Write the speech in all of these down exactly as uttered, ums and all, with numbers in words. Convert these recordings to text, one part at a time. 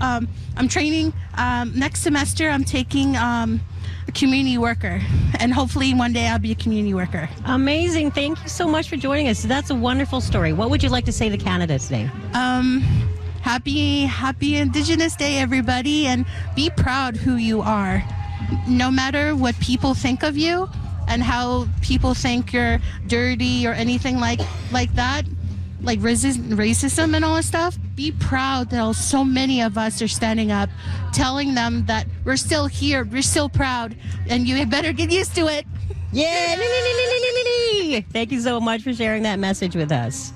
um, I'm training. Um, next semester, I'm taking um, a community worker, and hopefully one day I'll be a community worker. Amazing. Thank you so much for joining us. That's a wonderful story. What would you like to say to Canada today? Um, happy, happy Indigenous Day, everybody, and be proud who you are. No matter what people think of you and how people think you're dirty or anything like like that, like racist, racism and all that stuff, be proud that so many of us are standing up, telling them that we're still here, we're still proud, and you better get used to it. Yeah! Thank you so much for sharing that message with us.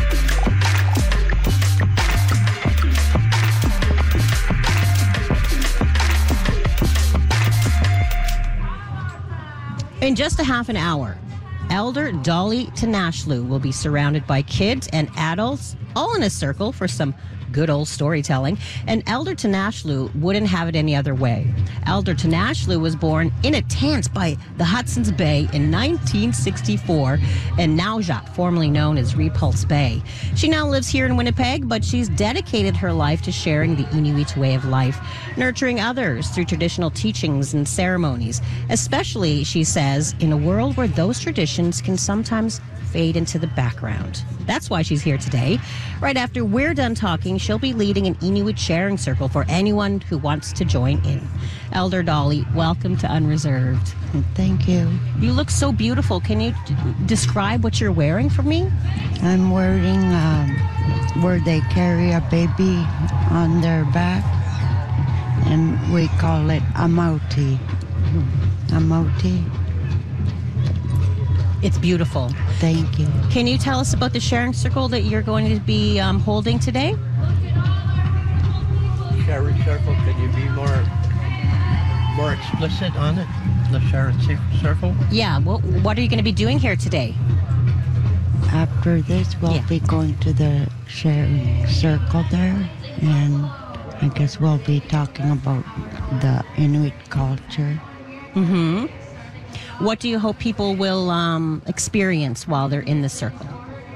In just a half an hour, Elder Dolly Tinashlu will be surrounded by kids and adults, all in a circle for some good old storytelling. And Elder Tinashlu wouldn't have it any other way. Elder Tinashlu was born in a tent by the Hudson's Bay in nineteen sixty-four in Naujaat, formerly known as Repulse Bay. She now lives here in Winnipeg, but she's dedicated her life to sharing the Inuit way of life, nurturing others through traditional teachings and ceremonies, especially, she says, in a world where those traditions can sometimes fade into the background. That's why she's here today. Right after we're done talking, she'll be leading an Inuit sharing circle for anyone who wants to join in. Elder Dolly, welcome to Unreserved. Thank you. You look so beautiful. Can you d- describe what you're wearing for me? I'm wearing um, where they carry a baby on their back, and we call it a mauti. A mauti. It's beautiful. Thank you. Can you tell us about the sharing circle that you're going to be um, holding today? Sharing circle, can you be more more explicit on it? The sharing circle? Yeah, well, what are you going to be doing here today? After this, we'll Yeah. be going to the sharing circle there, and I guess we'll be talking about the Inuit culture. Mm-hmm. What do you hope people will um, experience while they're in the circle?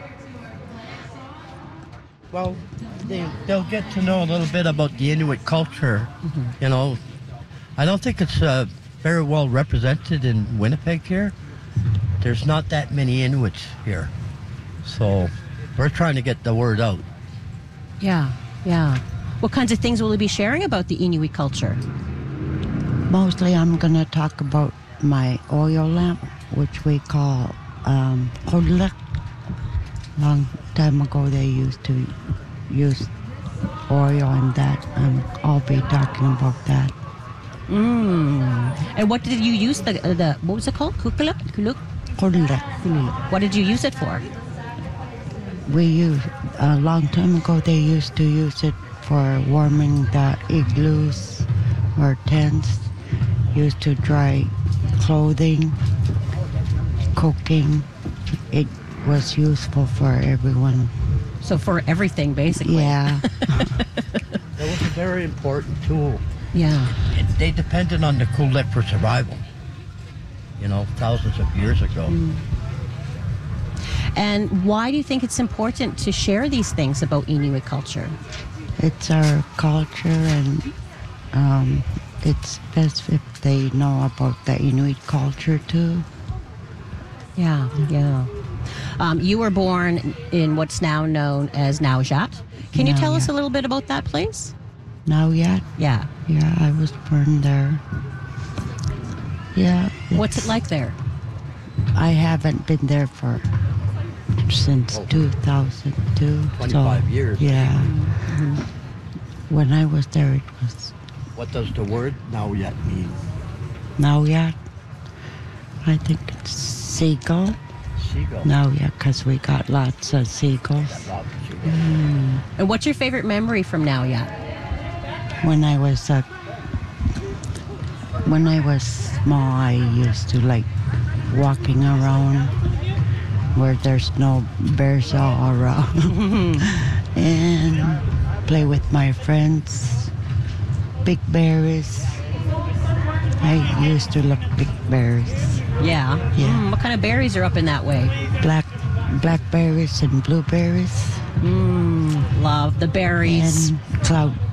Well, they, they'll get to know a little bit about the Inuit culture. Mm-hmm. You know, I don't think it's uh, very well represented in Winnipeg here. There's not that many Inuits here. So we're trying to get the word out. Yeah, yeah. What kinds of things will you be sharing about the Inuit culture? Mostly I'm going to talk about my oil lamp, which we call um, kodlek. Long time ago they used to use oil and that. Um, I'll be talking about that. Mm. And what did you use the, the what was it called? Kukuluk? Kuluk? Kodlek. What did you use it for? We use, a long time ago they used to use it for warming the igloos or tents, used to dry clothing, cooking. It was useful for everyone. So for everything, basically. Yeah. It was a very important tool. Yeah. It, they depended on the Kulek for survival, you know, thousands of years ago. Mm. And why do you think it's important to share these things about Inuit culture? It's our culture, and um, it's best if they know about the Inuit culture too. Yeah, yeah. Um, you were born in what's now known as Naujaat. Can you tell us Naujaat. a little bit about that place? Naujaat? Yeah. Yeah, I was born there. Yeah. What's it it's- like there? I haven't been there for since Oh. two thousand two. twenty-five so, years. Yeah. When I was there, it was What does the word now yet mean? Naujaat. I think it's seagull. Seagull. Naujaat, because we got lots of seagulls. Lots of seagulls. And what's your favorite memory from Naujaat? When I was uh, when I was small, I used to like walking around where there's no bears all around and play with my friends. Big berries. I used to love big berries. Yeah. Yeah. Mm, what kind of berries are up in that way? Black blackberries and blueberries Mm, love the berries. and cloud